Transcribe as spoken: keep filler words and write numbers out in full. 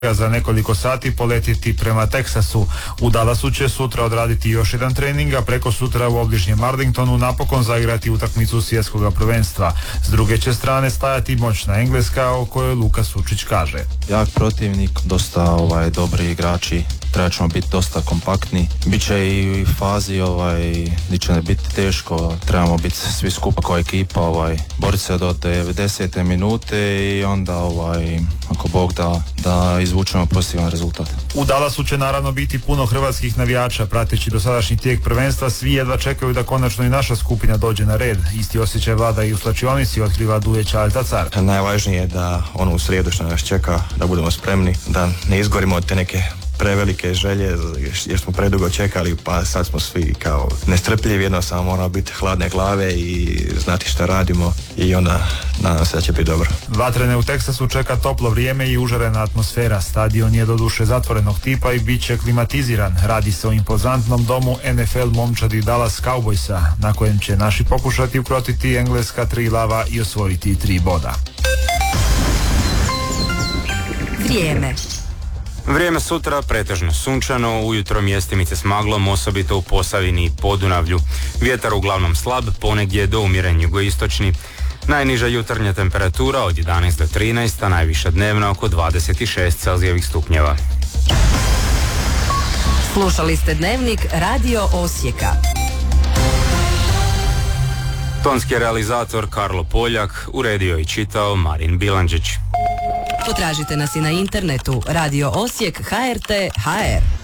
za nekoliko sati poletiti prema Teksasu. U Dallasu će sutra odraditi još jedan trening, a preko sutra u obližnjem Arlingtonu napokon zaigrati utakmicu svjetskog prvenstva. S druge će strane stajati moćna Engleska, o kojoj Luka Sučić kaže: Jak protivnik, dosta ovaj, dobri igrači, treba ćemo biti dosta kompaktni. Biće i u fazi ovaj, gdje će biti teško, trebamo biti svi skupa kao ekipa, ovaj, boriti se do devedesete minute i onda ovaj, ako Bog da, da izvučemo pozitivan rezultat. U Dallasu će naravno biti puno hrvatskih navijača. Prateći dosadašnji tijek prvenstva, svi jedva čekaju da konačno i naša skupina dođe na red. Isti osjećaj vlada i u slačionici, otkriva Duje Čaltacar. Najvažnije je da ono u srijedu što nas čeka, da budemo spremni, da ne izgorimo od te neke prevelike želje, jer smo predugo čekali, pa sad smo svi kao nestrpljivi, jednostavno moramo biti hladne glave i znati šta radimo i onda nadam se da će biti dobro. Vatrene u Teksasu čeka toplo vrijeme i užarena atmosfera. Stadion je doduše zatvorenog tipa i bit će klimatiziran. Radi se o impozantnom domu N F L momčadi Dallas Cowboysa, na kojem će naši pokušati ukrotiti engleska tri lava i osvojiti tri boda. Vrijeme. Vrijeme sutra pretežno sunčano, ujutro mjestimice s maglom, osobito u Posavini i Podunavlju. Vjetar uglavnom slab, ponegdje do umjeren jugoistočni. Najniža jutarnja temperatura od jedanaest do trinaest, a najviša dnevna oko dvadeset šest Celzijevih stupnjeva. Slušali ste Dnevnik Radio Osijeka. Tonski realizator Karlo Poljak, uredio i čitao Marin Bilandžić. Potražite nas i na internetu radio osijek tačka h r t tačka h r.